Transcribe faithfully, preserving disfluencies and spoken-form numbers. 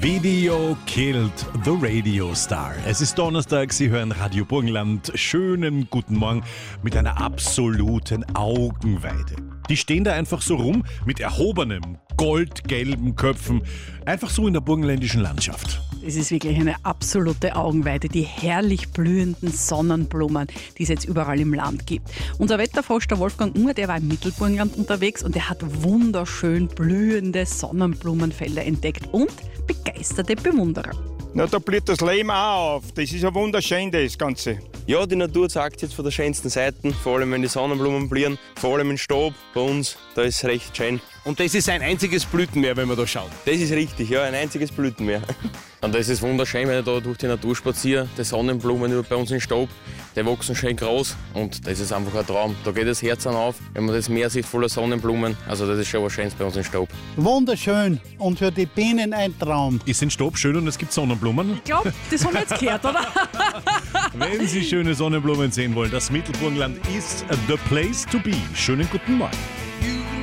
Video killed the Radio Star. Es ist Donnerstag, Sie hören Radio Burgenland. Schönen guten Morgen mit einer absoluten Augenweide. Die stehen da einfach so rum mit erhobenem, goldgelben Köpfen. Einfach so in der burgenländischen Landschaft. Es ist wirklich eine absolute Augenweide, die herrlich blühenden Sonnenblumen, die es jetzt überall im Land gibt. Unser Wetterforscher Wolfgang Unger, der war im Mittelburgenland unterwegs und der hat wunderschön blühende Sonnenblumenfelder entdeckt und begeisterte Bewunderer. Na, da blüht das Leben auch auf. Das ist ja wunderschön, das Ganze. Ja, die Natur zeigt jetzt von der schönsten Seiten, vor allem wenn die Sonnenblumen blühen, vor allem in Stab bei uns, da ist es recht schön. Und das ist ein einziges Blütenmeer, wenn man da schaut. Das ist richtig, ja, ein einziges Blütenmeer. Und das ist wunderschön, wenn ich da durch die Natur spaziere, die Sonnenblumen bei uns in Stab, die wachsen schön groß und das ist einfach ein Traum. Da geht das Herz an auf, wenn man das Meer sieht voller Sonnenblumen, also das ist schon was Schönes bei uns in Stab. Wunderschön und für die Bienen ein Traum. Ist in Stab schön und es gibt Sonnenblumen? Ich glaube, das haben wir jetzt gehört, oder? Wenn Sie schöne Sonnenblumen sehen wollen, das Mittelburgenland ist the place to be. Schönen guten Morgen.